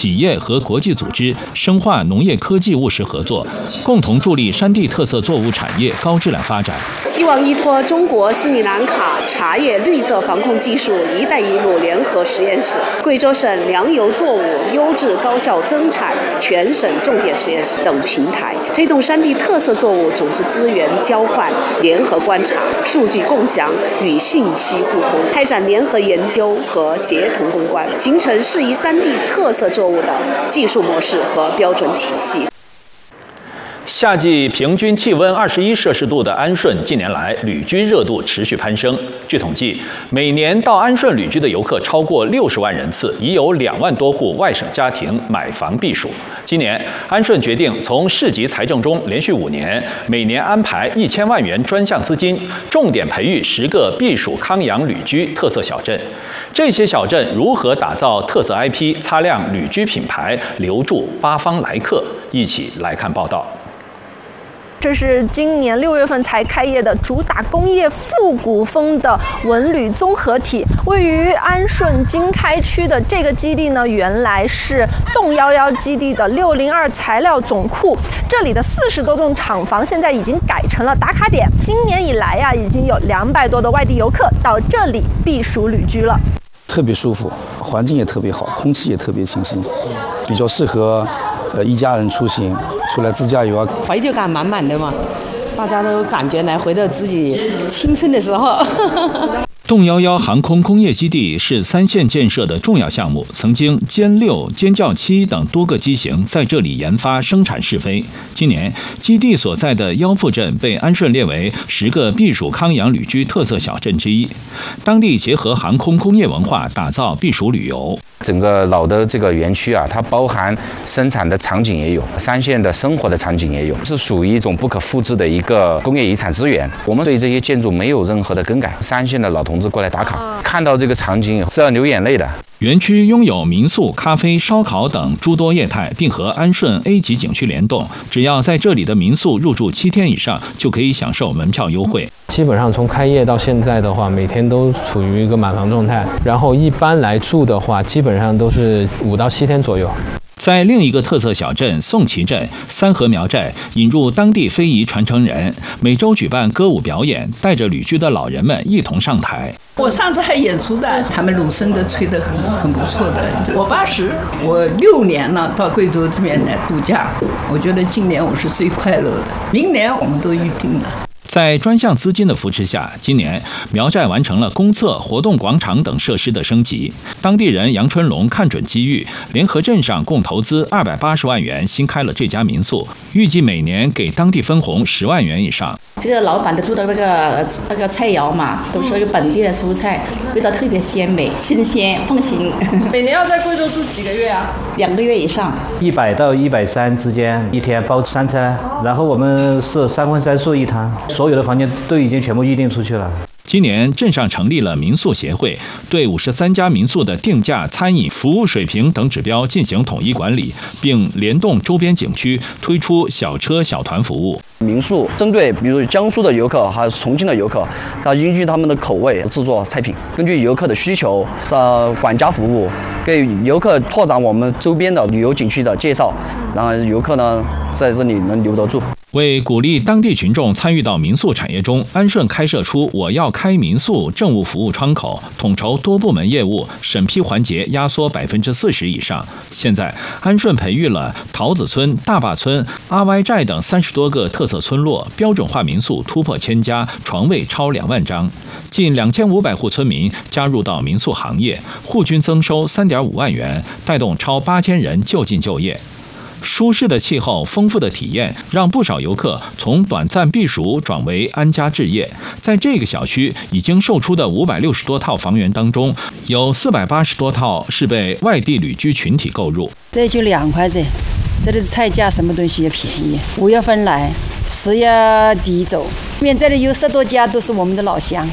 企业和国际组织深化农业科技务实合作，共同助力山地特色作物产业高质量发展。 希望依托中国斯里兰卡茶叶绿色防控技术“一带一路”联合实验室、贵州省粮油作物优质高效增产全省重点实验室等平台，推动山地特色作物种植资源交换、联合观察、数据共享与信息互通，开展联合研究和协同攻关，形成适宜山地特色作物的技术模式和标准体系。 夏季平均气温21摄氏度的安顺，近年来旅居热度持续攀升。据统计，每年到安顺旅居的游客超过60万人次，已有2万多户外省家庭买房避暑。今年，安顺决定从市级财政中连续5年，每年安排1000万元专项资金，重点培育10个避暑康养旅居特色小镇。这些小镇如何打造特色 IP， 擦亮旅居品牌，留住八方来客？一起来看报道。 这是今年6月份才开业的主打工业复古风的文旅综合体。位于安顺经开区的这个基地呢，原来是动11基地的602材料总库。这里的40多栋厂房现在已经改成了打卡点。今年以来呀，已经有200多的外地游客到这里避暑旅居了。 特别舒服，环境也特别好，空气也特别清新，比较适合一家人出行出来自驾游啊， 怀旧感满满的嘛，大家都感觉来回到自己青春的时候。 动11航空工业基地是3线建设的重要项目，曾经歼6、歼教7等多个机型在这里研发生产试飞。今年，基地所在的腰腹镇被安顺列为10个避暑康养旅居特色小镇之一。当地结合航空工业文化，打造避暑旅游。 整个老的这个园区啊，它包含生产的场景也有，3线的生活的场景也有，是属于一种不可复制的一个工业遗产资源。我们对这些建筑没有任何的更改，3线的老同志过来打卡，看到这个场景是要流眼泪的。 园区拥有民宿、咖啡、烧烤等诸多业态，并和安顺 A 级景区联动。只要在这里的民宿入住7天以上，就可以享受门票优惠。 基本上从开业到现在的话，每天都处于一个满房状态。然后一般来住的话，基本上都是5到7天左右。 在另一个特色小镇宋旗镇三河苗寨，引入当地非遗传承人，每周举办歌舞表演，带着旅居的老人们一同上台。 我上次还演出的，他们鲁声都吹得很不错的。我80，我6年了到贵州这边来度假，我觉得今年我是最快乐的，明年我们都预定了。 在专项资金的扶持下，今年苗寨完成了公厕、活动广场等设施的升级。当地人杨春龙看准机遇，联合镇上共投资280万元新开了这家民宿，预计每年给当地分红10万元以上。 这个老板的做的那个菜肴嘛，都是本地的蔬菜，味道特别鲜美、新鲜、放心。 每年要在贵州住几个月啊 ？2个月以上。 100到130之间，一天包3餐，然后我们是3荤3素一汤。所有的房间都已经全部预定出去了。 今年镇上成立了民宿协会，对53家民宿的定价、餐饮、服务水平等指标进行统一管理，并联动周边景区推出小车小团服务。 民宿针对比如江苏的游客还是重庆的游客，它依据他们的口味制作菜品，根据游客的需求管家服务，给游客拓展我们周边的旅游景区的介绍，让游客呢在这里能留得住。 为鼓励当地群众参与到民宿产业中，安顺开设出我要开民宿政务服务窗口，统筹多部门业务，审批环节压缩40%以上。现在，安顺培育了桃子村、大坝村、阿歪寨等30多个特色村落，标准化民宿突破1000家，床位超2万张，近2500户村民加入到民宿行业，户均增收3.5万元，带动超8000人就近就业。舒适的气候、丰富的体验，让不少游客从短暂避暑转为安家置业。在这个小区已经售出的560多套房源当中，有480多套是被外地旅居群体购入。 这就2块钱，这里的菜价什么东西也便宜。5月份来，10月底走，因为这里有10多家都是我们的老乡，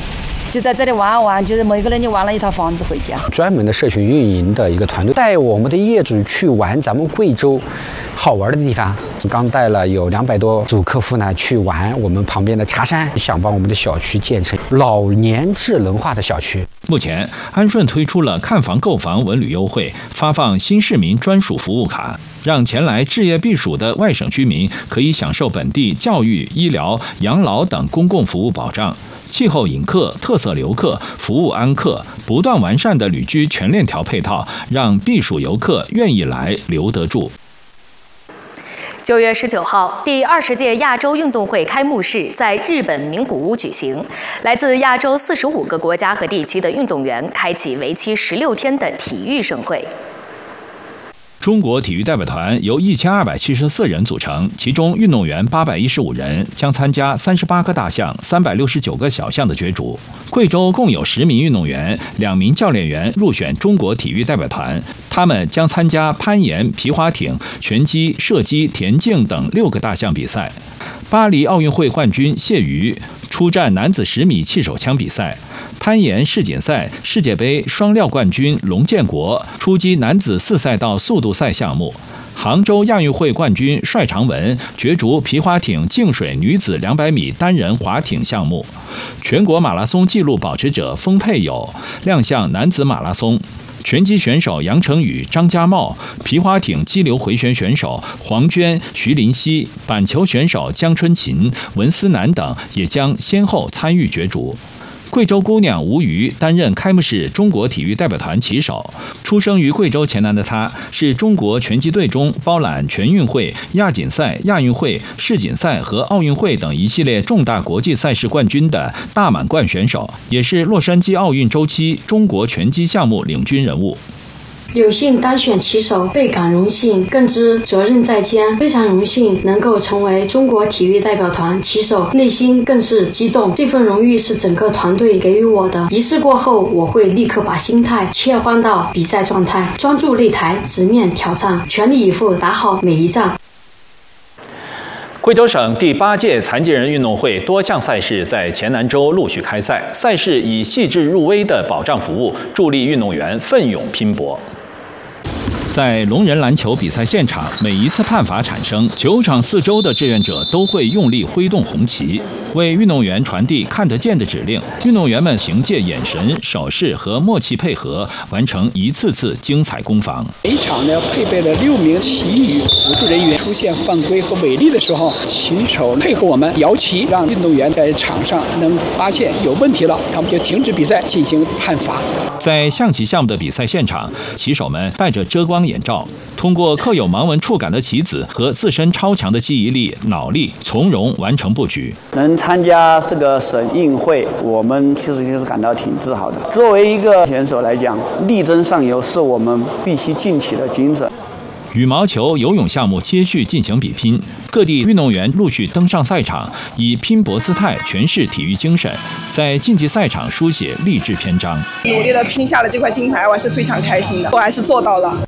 就在这里玩玩，就是每个人就玩了一套房子回家。 专门的社群运营的一个团队带我们的业主去玩咱们贵州好玩的地方。刚带了有200多组客户呢去玩我们旁边的茶山，想把我们的小区建成老年智能化的小区。 目前，安顺推出了看房购房文旅优惠，发放新市民专属服务卡，让前来置业避暑的外省居民可以享受本地教育、医疗、养老等公共服务保障。气候引客、特色留客、服务安客，不断完善的旅居全链条配套，让避暑游客愿意来、留得住。 9月19号，第20届亚洲运动会开幕式在日本名古屋举行，来自亚洲45个国家和地区的运动员开启为期16天的体育盛会。 中国体育代表团由1274人组成，其中运动员815人，将参加38个大项、369个小项的角逐。贵州共有10名运动员、2名教练员入选中国体育代表团，他们将参加攀岩、皮划艇、拳击、射击、田径等6个大项比赛。巴黎奥运会冠军谢瑜出战男子10米气手枪比赛。攀岩世锦赛世界杯双料冠军龙建国出击男子4赛道速度赛项目。杭州亚运会冠军帅长文角逐皮划艇净水女子200米单人划艇项目。全国马拉松纪录保持者封佩友亮相男子马拉松。拳击选手杨成宇、张家茂，皮划艇激流回旋选手黄娟、徐林熙，板球选手江春琴、文思南等也将先后参与角逐。贵州姑娘吴瑜担任开幕式中国体育代表团旗手。出生于贵州黔南的她，是中国拳击队中包揽全运会、亚锦赛、亚运会、世锦赛和奥运会等一系列重大国际赛事冠军的大满贯选手，也是洛杉矶奥运周期中国拳击项目领军人物。 有幸当选旗手，倍感荣幸，更知责任在肩。非常荣幸能够成为中国体育代表团旗手，内心更是激动。这份荣誉是整个团队给予我的。仪式过后，我会立刻把心态切换到比赛状态，专注擂台，直面挑战，全力以赴打好每一仗。 贵州省第8届残疾人运动会多项赛事在黔南州陆续开赛，赛事以细致入微的保障服务助力运动员奋勇拼搏。在龙人篮球比赛现场，每一次判罚产生，球场4周的志愿者都会用力挥动红旗，为运动员传递看得见的指令。运动员们凭借眼神、手势和默契配合，完成一次次精彩攻防。 每场呢配备了6名旗语辅助人员，出现犯规和违例的时候，旗手配合我们摇旗，让运动员在场上能发现有问题了，他们就停止比赛进行判罚。 在象棋项目的比赛现场，棋手们戴着遮光眼罩，通过刻有盲文触感的棋子和自身超强的记忆力、脑力，从容完成布局。 能参加这个省运会，我们其实就是感到挺自豪的。作为一个选手来讲，力争上游是我们必须尽起的精神。 羽毛球、游泳项目接续进行比拼，各地运动员陆续登上赛场，以拼搏姿态诠释体育精神，在竞技赛场书写励志篇章。 努力的拼下了这块金牌，我还是非常开心的，我还是做到了。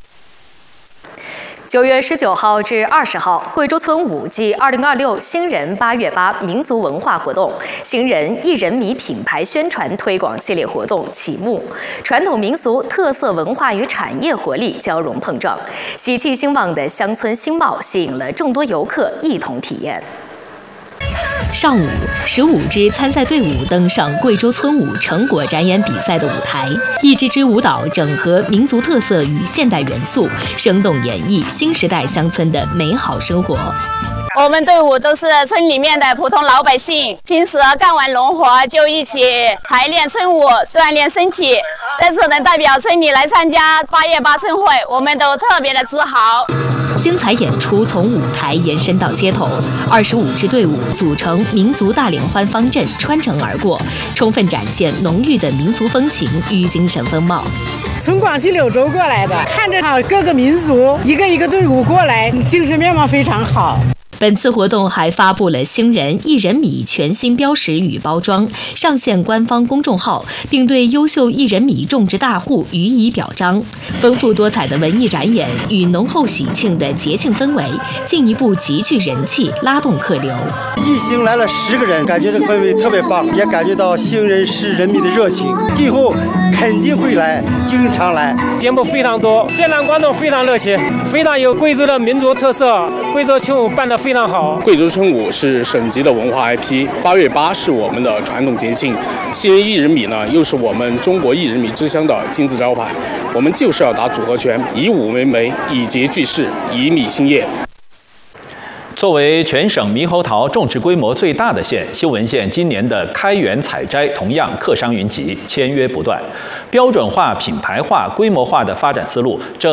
9月19号至20号，贵州村5暨2026新人8月8民族文化活动、新人1人米品牌宣传推广系列活动启幕，传统民俗、特色文化与产业活力交融碰撞，喜气兴旺的乡村新貌吸引了众多游客一同体验。 上午，15支参赛队伍登上贵州村舞成果展演比赛的舞台，一支支舞蹈整合民族特色与现代元素，生动演绎新时代乡村的美好生活。 我们队伍都是村里面的普通老百姓，平时干完农活就一起排练村舞，锻炼身体。这次能代表村里来参加8月8盛会，我们都特别的自豪。 精彩演出从舞台延伸到街头，25支队伍组成民族大联欢方阵穿城而过，充分展现浓郁的民族风情与精神风貌。 从广西柳州过来的，看着各个民族一个一个队伍过来，精神面貌非常好。 本次活动还发布了星人薏仁米全新标识与包装，上线官方公众号，并对优秀薏仁米种植大户予以表彰。丰富多彩的文艺展演与浓厚喜庆的节庆氛围，进一步极具人气，拉动客流。 一行来了10个人，感觉这个氛围特别棒，也感觉到星人市人民的热情，今后肯定会来，经常来。 节目非常多，现场观众非常热情，非常有贵州的民族特色。贵州春舞办得非常好。 贵州春舞是省级的文化 IP，8月8是我们的传统节庆，星人薏仁米呢又是我们中国薏仁米之乡的金字招牌。我们就是要打组合拳，以武为媒，以节聚势，以米兴业。 作为全省猕猴桃种植规模最大的县，修文县今年的开园采摘同样客商云集，签约不断，标准化、品牌化、规模化的发展思路正